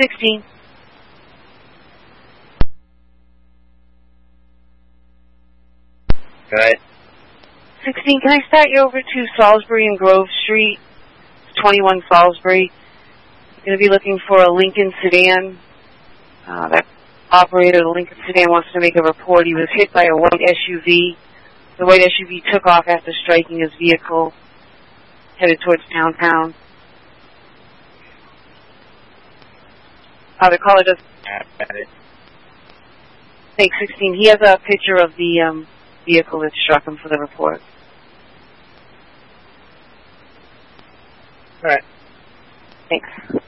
16. Go ahead. 16, can I start you over to Salisbury and Grove Street, 21 Salisbury? Going to be looking for a Lincoln sedan. That operator of the Lincoln sedan wants to make a report. He was hit by a white SUV. The white SUV took off after striking his vehicle, headed towards downtown. The caller does. Thanks, 16. He has a picture of the vehicle that struck him for the report. All right. Thanks.